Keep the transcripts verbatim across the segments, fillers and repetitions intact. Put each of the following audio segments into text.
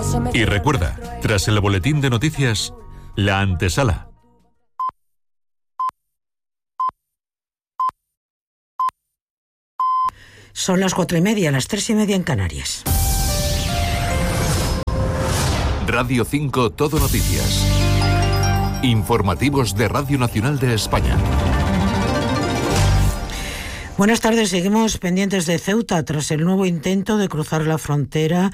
Y recuerda, tras el boletín de noticias, la antesala. Son las cuatro y media, las tres y media en Canarias. Radio cinco Todo Noticias. Informativos de Radio Nacional de España. Buenas tardes, seguimos pendientes de Ceuta tras el nuevo intento de cruzar la frontera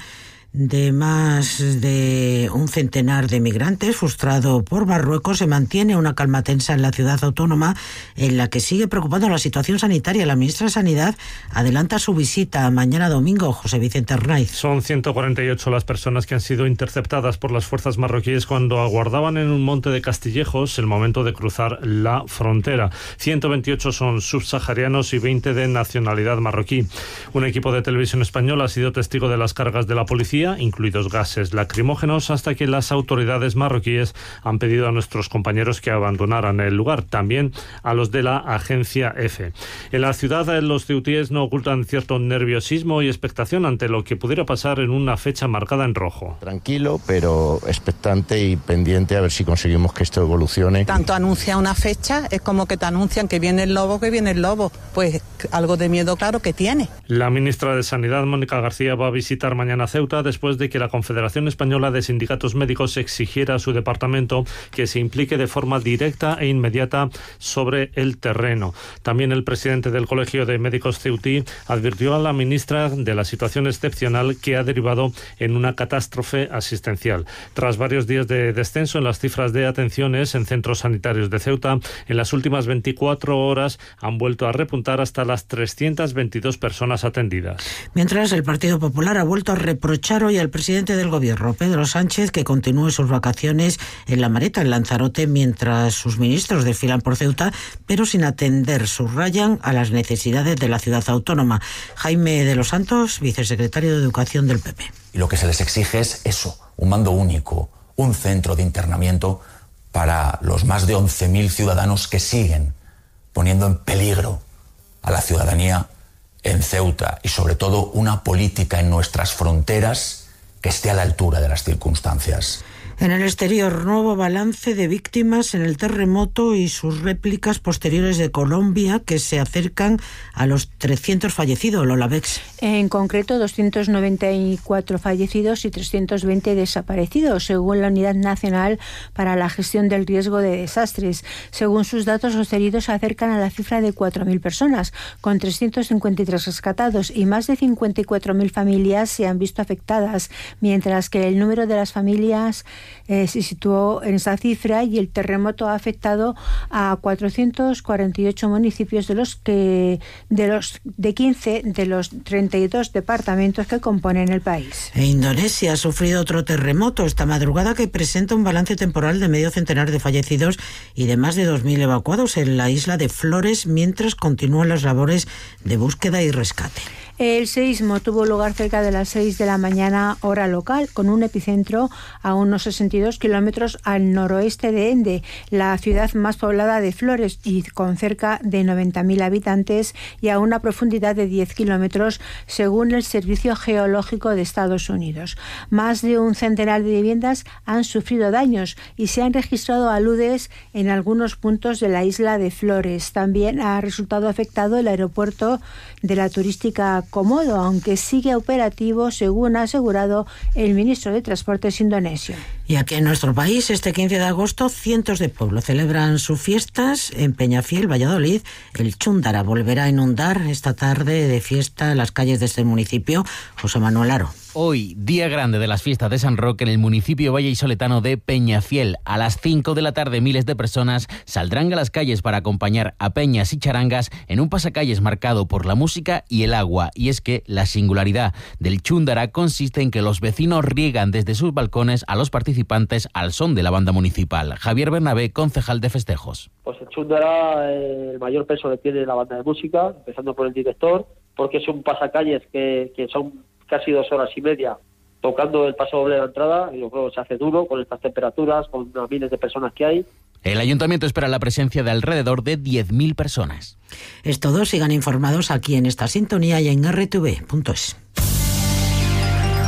de más de un centenar de migrantes frustrado por Marruecos. Se mantiene una calma tensa en la ciudad autónoma, en la que sigue preocupando la situación sanitaria. La ministra de Sanidad adelanta su visita mañana domingo. José Vicente Arnaiz. Son ciento cuarenta y ocho las personas que han sido interceptadas por las fuerzas marroquíes cuando aguardaban en un monte de Castillejos el momento de cruzar la frontera. ciento veintiocho son subsaharianos y veinte de nacionalidad marroquí. Un equipo de televisión española ha sido testigo de las cargas de la policía, incluidos gases lacrimógenos, hasta que las autoridades marroquíes han pedido a nuestros compañeros que abandonaran el lugar, también a los de la agencia EFE. En la ciudad, los ceutíes no ocultan cierto nerviosismo y expectación ante lo que pudiera pasar en una fecha marcada en rojo. Tranquilo, pero expectante y pendiente a ver si conseguimos que esto evolucione. Tanto anuncia una fecha, es como que te anuncian que viene el lobo, que viene el lobo. Pues algo de miedo claro que tiene. La ministra de Sanidad, Mónica García, va a visitar mañana Ceuta después de que la Confederación Española de Sindicatos Médicos exigiera a su departamento que se implique de forma directa e inmediata sobre el terreno. También el presidente del Colegio de Médicos ceutí advirtió a la ministra de la situación excepcional que ha derivado en una catástrofe asistencial. Tras varios días de descenso en las cifras de atenciones en centros sanitarios de Ceuta, en las últimas veinticuatro horas han vuelto a repuntar hasta las trescientas veintidós personas atendidas. Mientras, el Partido Popular ha vuelto a reprochar hoy al presidente del Gobierno, Pedro Sánchez, que continúe sus vacaciones en La Mareta, en Lanzarote, mientras sus ministros desfilan por Ceuta, pero sin atender, subrayan, a las necesidades de la ciudad autónoma. Jaime de los Santos, vicesecretario de Educación del P P. Y lo que se les exige es eso, un mando único, un centro de internamiento para los más de once mil ciudadanos que siguen poniendo en peligro a la ciudadanía en Ceuta, y sobre todo una política en nuestras fronteras que esté a la altura de las circunstancias. En el exterior, nuevo balance de víctimas en el terremoto y sus réplicas posteriores de Colombia, que se acercan a los trescientos fallecidos. Lola Bex. En concreto, doscientos noventa y cuatro fallecidos y trescientos veinte desaparecidos, según la Unidad Nacional para la Gestión del Riesgo de Desastres. Según sus datos, los heridos se acercan a la cifra de cuatro mil personas, con trescientos cincuenta y tres rescatados, y más de cincuenta y cuatro mil familias se han visto afectadas, mientras que el número de las familias Eh, se situó en esa cifra, y el terremoto ha afectado a cuatrocientos cuarenta y ocho municipios de los que de los de quince de los treinta y dos departamentos que componen el país. E Indonesia ha sufrido otro terremoto esta madrugada que presenta un balance temporal de medio centenar de fallecidos y de más de dos mil evacuados en la isla de Flores, mientras continúan las labores de búsqueda y rescate. El seísmo tuvo lugar cerca de las seis de la mañana, hora local, con un epicentro a unos sesenta y dos kilómetros al noroeste de Ende, la ciudad más poblada de Flores, y con cerca de noventa mil habitantes, y a una profundidad de diez kilómetros, según el Servicio Geológico de Estados Unidos. Más de un centenar de viviendas han sufrido daños y se han registrado aludes en algunos puntos de la isla de Flores. También ha resultado afectado el aeropuerto de la turística Komodo, aunque sigue operativo, según ha asegurado el ministro de Transportes indonesio. Y aquí en nuestro país, este quince de agosto, cientos de pueblos celebran sus fiestas. En Peñafiel, Valladolid, el Chúndara volverá a inundar esta tarde de fiesta en las calles de este municipio. José Manuel Aro. Hoy, día grande de las fiestas de San Roque en el municipio vallisoletano de Peñafiel. A las cinco de la tarde, miles de personas saldrán a las calles para acompañar a peñas y charangas en un pasacalles marcado por la música y el agua. Y es que la singularidad del Chúndara consiste en que los vecinos riegan desde sus balcones a los participantes al son de la banda municipal. Javier Bernabé, concejal de festejos. Pues el Chúndara, eh, el mayor peso le tiene la banda de música, empezando por el director, porque es un pasacalles que, que son casi dos horas y media tocando el paso doble de la entrada, y yo creo que se hace duro con estas temperaturas, con las miles de personas que hay. El ayuntamiento espera la presencia de alrededor de diez mil personas. Es todo, sigan informados aquí en esta sintonía y en erre te ve punto es.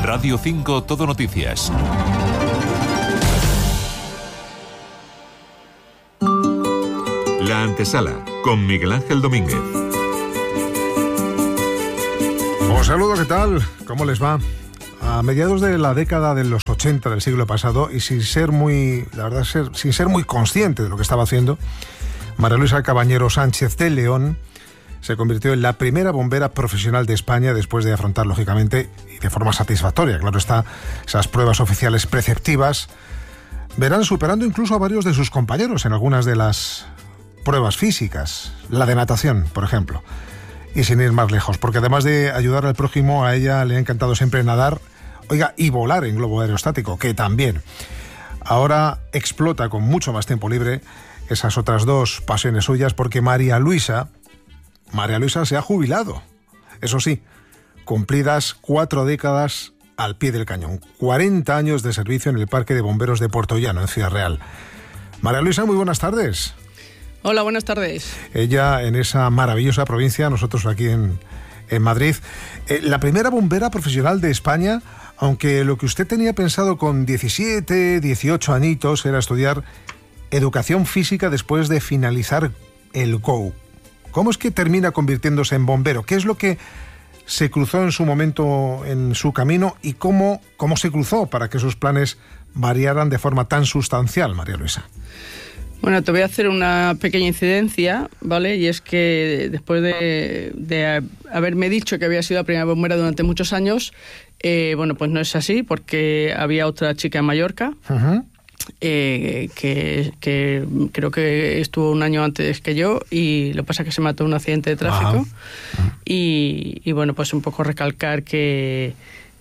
Radio cinco Todo Noticias. La antesala, con Miguel Ángel Domínguez. Os saludo, ¿qué tal? ¿Cómo les va? A mediados de la década de los ochenta del siglo pasado, y sin ser muy, la verdad, ser, sin ser muy consciente de lo que estaba haciendo, María Luisa Cabañero Sánchez de León se convirtió en la primera bombera profesional de España después de afrontar, lógicamente, y de forma satisfactoria, claro está, esas pruebas oficiales preceptivas. Verán superando incluso a varios de sus compañeros en algunas de las pruebas físicas, la de natación, por ejemplo. Y sin ir más lejos, porque además de ayudar al prójimo, a ella le ha encantado siempre nadar, oiga, y volar en globo aerostático, que también. Ahora explota con mucho más tiempo libre esas otras dos pasiones suyas, porque María Luisa, María Luisa se ha jubilado. Eso sí, cumplidas cuatro décadas al pie del cañón. cuarenta años de servicio en el Parque de Bomberos de Puerto Llano, en Ciudad Real. María Luisa, muy buenas tardes. Hola, buenas tardes. Ella en esa maravillosa provincia, nosotros aquí en, en Madrid. Eh, la primera bombera profesional de España, aunque lo que usted tenía pensado con diecisiete, dieciocho añitos era estudiar educación física después de finalizar el G O U. ¿Cómo es que termina convirtiéndose en bombero? ¿Qué es lo que se cruzó en su momento en su camino y cómo, cómo se cruzó para que sus planes variaran de forma tan sustancial, María Luisa? Bueno, te voy a hacer una pequeña incidencia, ¿vale? Y es que después de, de haberme dicho que había sido la primera bombera durante muchos años, eh, bueno, pues no es así, porque había otra chica en Mallorca, uh-huh. eh, que, que creo que estuvo un año antes que yo, y lo que pasa es que se mató en un accidente de tráfico. Uh-huh. Y, y bueno, pues un poco recalcar que...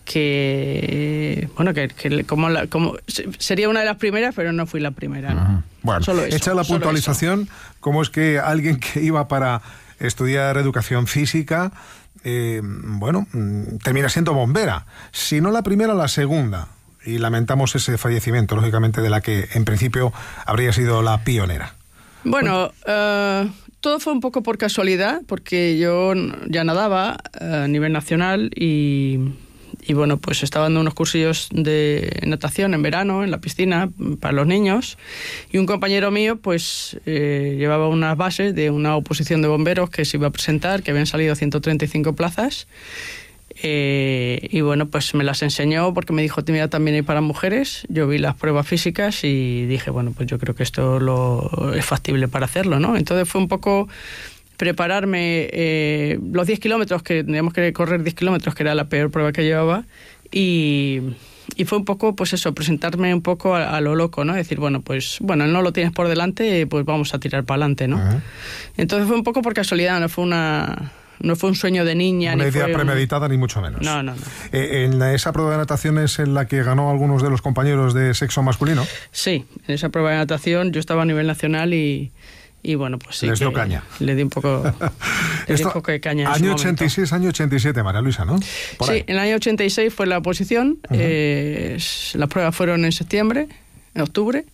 que bueno que, que como, la, como sería una de las primeras, pero no fui la primera, ¿no? Uh-huh. Bueno, solo eso, hecha la puntualización, ¿cómo es que alguien que iba para estudiar educación física, eh, bueno, termina siendo bombera? Si no la primera, la segunda. Y lamentamos ese fallecimiento, lógicamente, de la que en principio habría sido la pionera. Bueno, uh, todo fue un poco por casualidad, porque yo ya nadaba a nivel nacional y... Y bueno, pues estaba dando unos cursillos de natación en verano, en la piscina, para los niños. Y un compañero mío, pues, eh, llevaba unas bases de una oposición de bomberos que se iba a presentar, que habían salido ciento treinta y cinco plazas. Eh, y bueno, pues me las enseñó porque me dijo, mira, también hay para mujeres. Yo vi las pruebas físicas y dije, bueno, pues yo creo que esto lo, es factible para hacerlo, ¿no? Entonces fue un poco... prepararme eh, los diez kilómetros, que teníamos que correr diez kilómetros, que era la peor prueba que llevaba, y, y fue un poco, pues eso, presentarme un poco a, a lo loco, ¿no? Decir, bueno, pues, bueno, no lo tienes por delante, pues vamos a tirar para adelante, ¿no? Uh-huh. Entonces fue un poco por casualidad, no fue una... No fue un sueño de niña. Una ni idea fue premeditada, un... ni mucho menos. No, no, no. Eh, ¿En esa prueba de natación es en la que ganó algunos de los compañeros de sexo masculino? Sí, en esa prueba de natación yo estaba a nivel nacional y... Y bueno, pues sí. Les dio caña. Le di un poco, le di un poco de caña. En año ochenta y seis, año ochenta y siete, María Luisa, ¿no? Por sí, ahí. En el año ochenta y seis fue la oposición. Uh-huh. eh, las pruebas fueron en septiembre, en octubre.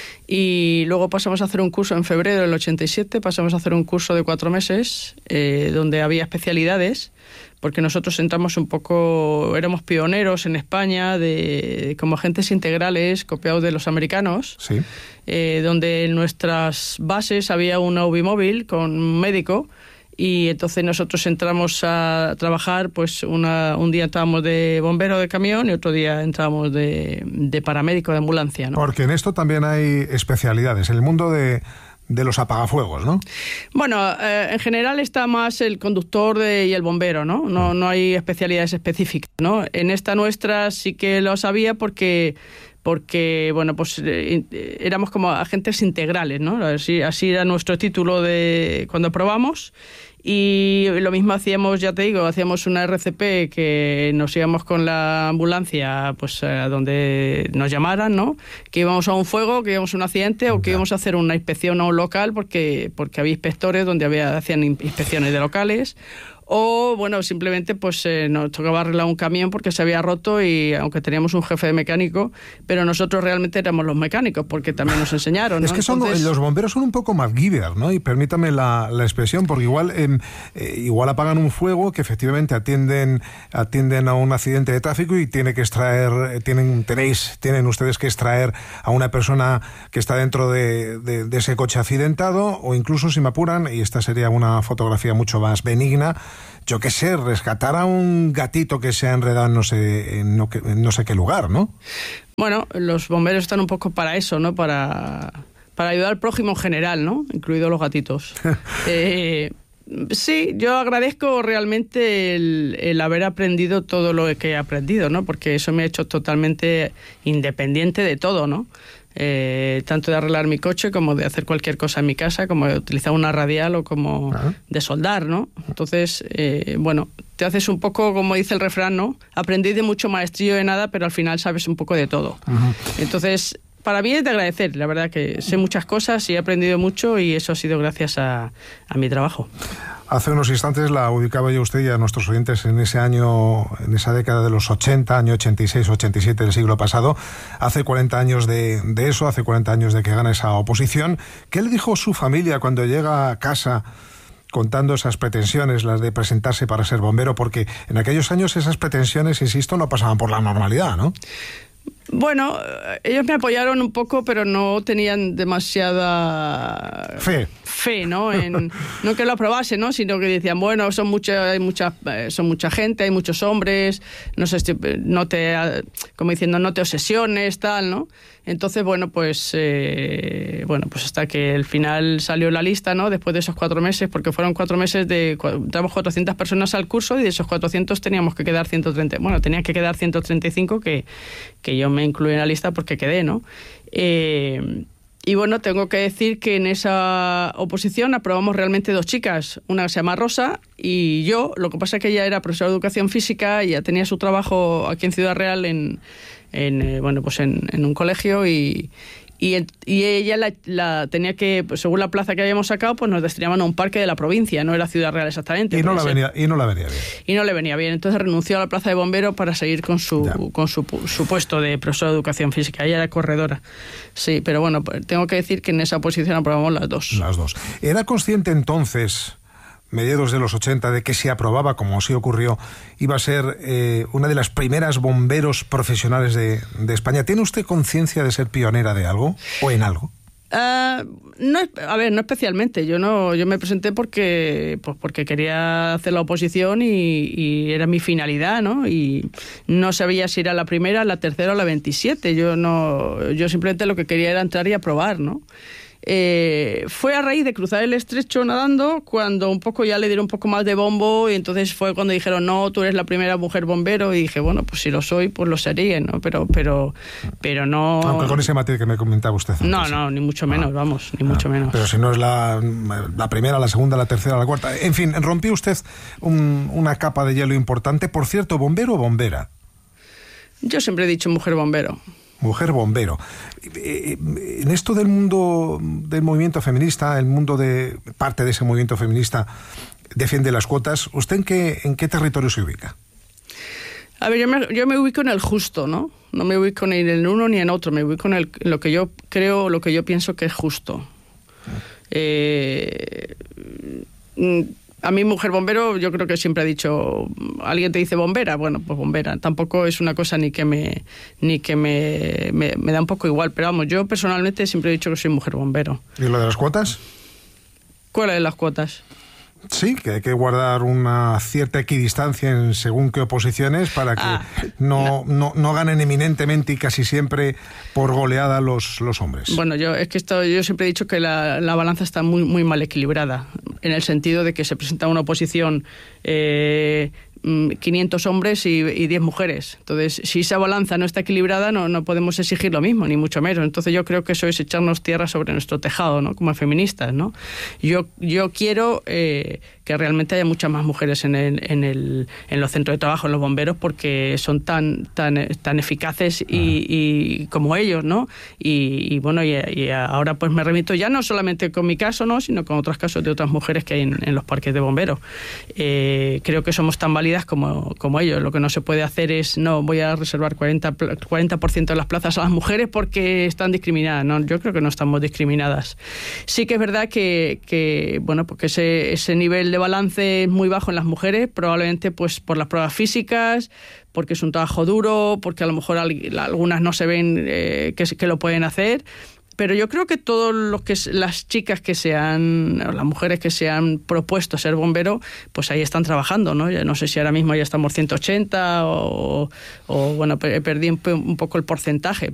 Y luego pasamos a hacer un curso en febrero del ochenta y siete. Pasamos a hacer un curso de cuatro meses eh, donde había especialidades. Porque nosotros entramos un poco, éramos pioneros en España de, de como agentes integrales copiados de los americanos, sí. eh, donde en nuestras bases había una U B I móvil con un médico y entonces nosotros entramos a trabajar, pues una, un día entrábamos de bombero de camión y otro día entrábamos de, de paramédico de ambulancia, ¿no? Porque en esto también hay especialidades, en el mundo de... de los apagafuegos, ¿no? Bueno, eh, en general está más el conductor de, y el bombero, ¿no? No, no hay especialidades específicas, ¿no? En esta nuestra sí que lo sabía porque, porque bueno, pues eh, éramos como agentes integrales, ¿no? Así, así era nuestro título de cuando probamos. Y lo mismo hacíamos, ya te digo, hacíamos una R C P que nos íbamos con la ambulancia pues a donde nos llamaran, ¿no? Que íbamos a un fuego, que íbamos a un accidente o que íbamos a hacer una inspección a un local porque, porque había inspectores donde había, hacían inspecciones de locales. O, bueno, simplemente pues eh, nos tocaba arreglar un camión porque se había roto y aunque teníamos un jefe de mecánico, pero nosotros realmente éramos los mecánicos porque también nos enseñaron, ¿no? Es que son, Entonces... los bomberos son un poco MacGyver, ¿no? Y permítame la, la expresión, porque igual eh, eh, igual apagan un fuego que efectivamente atienden atienden a un accidente de tráfico y tiene que extraer, tienen tenéis tienen ustedes que extraer a una persona que está dentro de, de, de ese coche accidentado, o incluso, si me apuran, y esta sería una fotografía mucho más benigna, yo qué sé, rescatar a un gatito que se ha enredado en no sé, en no, en no sé qué lugar, ¿no? Bueno, los bomberos están un poco para eso, ¿no? Para, para ayudar al prójimo en general, ¿no? Incluidos los gatitos. eh, sí, yo agradezco realmente el, el haber aprendido todo lo que he aprendido, ¿no? Porque eso me ha hecho totalmente independiente de todo, ¿no? Eh, tanto de arreglar mi coche como de hacer cualquier cosa en mi casa, como de utilizar una radial o como uh-huh. de soldar, ¿no? Entonces, eh, bueno, te haces un poco, como dice el refrán, ¿no? Aprendí de mucho maestrillo de nada, pero al final sabes un poco de todo. Uh-huh. Entonces, para mí es de agradecer, la verdad que sé muchas cosas y he aprendido mucho, y eso ha sido gracias a, a mi trabajo. Hace unos instantes la ubicaba yo usted y a nuestros oyentes en ese año, en esa década de los ochenta, año ochenta y seis, ochenta y siete del siglo pasado. Hace cuarenta años de, de eso, hace cuarenta años de que gana esa oposición. ¿Qué le dijo su familia cuando llega a casa contando esas pretensiones, las de presentarse para ser bombero? Porque en aquellos años esas pretensiones, insisto, no pasaban por la normalidad, ¿no? Bueno, ellos me apoyaron un poco, pero no tenían demasiada fe, fe, ¿no? En, no que lo aprobase, ¿no? Sino que decían, bueno, son mucha, hay mucha, son mucha gente, hay muchos hombres, no sé, no te, como diciendo, no te obsesiones, tal, ¿no? Entonces, bueno, pues, eh, bueno, pues hasta que al final salió la lista, ¿no? Después de esos cuatro meses, porque fueron cuatro meses de, entramos cuatrocientas personas al curso y de esos cuatrocientos teníamos que quedar ciento treinta, bueno, tenía que quedar ciento treinta y cinco que, que yo me incluí en la lista porque quedé, ¿no? Eh, y bueno, tengo que decir que en esa oposición aprobamos realmente dos chicas, una se llama Rosa y yo, lo que pasa es que ella era profesora de educación física y ya tenía su trabajo aquí en Ciudad Real en en eh, bueno pues en, en un colegio y, y, y ella la, la tenía que, pues, según la plaza que habíamos sacado, pues nos destinaban a un parque de la provincia, no era Ciudad Real exactamente. Y no, la venía, y no la venía bien. Y no le venía bien, entonces renunció a la plaza de bombero para seguir con su ya. con su, su puesto de profesora de educación física. Ella era corredora. Sí, pero bueno, tengo que decir que en esa posición aprobamos las dos. Las dos. ¿Era consciente entonces, mediados de los ochenta, de que si aprobaba, como sí ocurrió, iba a ser eh, una de las primeras bomberos profesionales de, de España? ¿Tiene usted conciencia de ser pionera de algo o en algo? Uh, no, a ver, no especialmente. Yo no, yo me presenté porque, pues porque quería hacer la oposición y, y era mi finalidad, ¿no? Y no sabía si era la primera, la tercera o la veintisiete. Yo no, yo simplemente lo que quería era entrar y aprobar, ¿no? Eh, fue a raíz de cruzar el estrecho nadando cuando un poco ya le dieron un poco más de bombo y entonces fue cuando dijeron, no, tú eres la primera mujer bombero, y dije, bueno, pues si lo soy, pues lo sería, ¿no? Pero pero pero no... Aunque con ese matiz que me comentaba usted antes. No, no, ni mucho menos, ah. vamos, ni ah. mucho menos. Pero si no es la, la primera, la segunda, la tercera, la cuarta... En fin, rompió usted un, una capa de hielo importante. Por cierto, ¿bombero o bombera? Yo siempre he dicho mujer bombero. Mujer bombero. En esto del mundo del movimiento feminista, el mundo de parte de ese movimiento feminista defiende las cuotas, ¿usted en qué, en qué territorio se ubica? A ver, yo me, yo me ubico en el justo, ¿no? No me ubico ni en el uno ni en otro, me ubico en el, lo que yo creo, lo que yo pienso que es justo. Eh, a mí, mujer bombero, yo creo que siempre he dicho, alguien te dice bombera, bueno, pues bombera. Tampoco es una cosa ni que me ni que me, me, me da un poco igual, pero vamos, yo personalmente siempre he dicho que soy mujer bombero. ¿Y lo de las cuotas? ¿Cuáles son las cuotas? Sí, que hay que guardar una cierta equidistancia en según qué oposiciones para que ah, no, no. No, no ganen eminentemente y casi siempre por goleada los, los hombres. Bueno, yo es que esto, yo siempre he dicho que la, la balanza está muy, muy mal equilibrada, en el sentido de que se presenta una oposición eh, quinientos hombres y, y diez mujeres. Entonces, si esa balanza no está equilibrada, no, no podemos exigir lo mismo, ni mucho menos. Entonces, yo creo que eso es echarnos tierra sobre nuestro tejado, ¿no? Como feministas, ¿no? Yo, yo quiero eh, que realmente haya muchas más mujeres en, el, en, el, en los centros de trabajo, en los bomberos, porque son tan, tan, tan eficaces y, y como ellos, ¿no? Y, y bueno, y, y ahora pues me remito ya no solamente con mi caso, ¿no? Sino con otros casos de otras mujeres que hay en, en los parques de bomberos. Eh, creo que somos tan válidas pérdidas como, como ellos. Lo que no se puede hacer es, no, voy a reservar cuarenta por ciento de las plazas a las mujeres porque están discriminadas. No, yo creo que no estamos discriminadas. Sí que es verdad que, que bueno, porque ese, ese nivel de balance es muy bajo en las mujeres, probablemente pues por las pruebas físicas, porque es un trabajo duro, porque a lo mejor algunas no se ven eh, que, que lo pueden hacer. Pero yo creo que todos los que las chicas que se han, o las mujeres que se han propuesto ser bombero, pues ahí están trabajando, ¿no? Ya no sé si ahora mismo ya estamos ciento ochenta o, o bueno, perdí un poco el porcentaje,